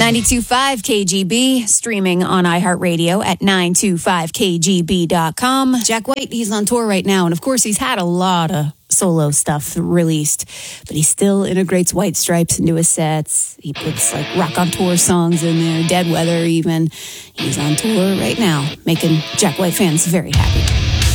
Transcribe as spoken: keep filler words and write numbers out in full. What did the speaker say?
ninety-two point five K G B, streaming on iHeartRadio at nine two five K G B dot com. Jack White, he's on tour right now, and of course he's had a lot of solo stuff released, but he still integrates White Stripes into his sets. He puts like Rock on Tour songs in there, Dead Weather even. He's on tour right now, making Jack White fans very happy.